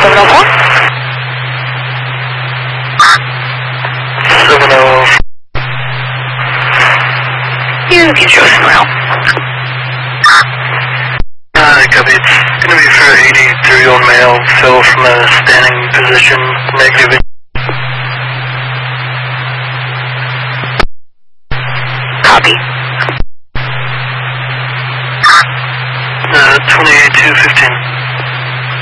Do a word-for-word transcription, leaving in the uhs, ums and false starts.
seven oh four? seven oh four. You can show us around. Uh, copy. It's going to be for an eighty-three-year-old male, fell from a standing position, negative. Copy. Uh, twenty-two fifteen.